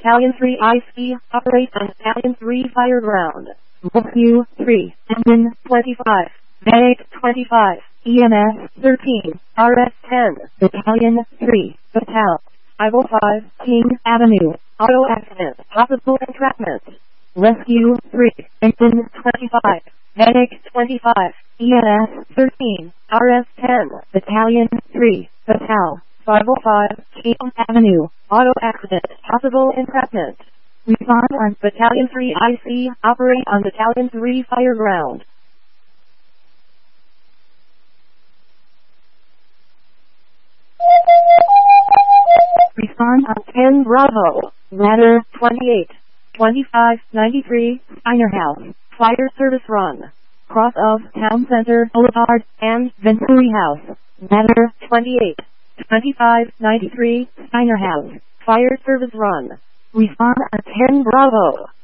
Battalion 3 IC, operate on Battalion 3 fire ground. Rescue 3, Engine 25, Medic 25, EMS 13, RS 10, Battalion 3, Battalion 505, King Avenue, auto accident, possible entrapment. Rescue 3, Engine 25, Medic 25, EMS 13, RS 10, Battalion 3, Battalion 505, King Avenue, auto accident, possible entrapment. Respond on Battalion 3 IC, operate on Battalion 3 fire ground. Respond on 10 Bravo, ladder 28, 2593, Steiner House, fire service run. Cross of Town Center Boulevard and Venturi House, ladder 28, 2593, Steiner House, fire service run. Respond on 10 Bravo.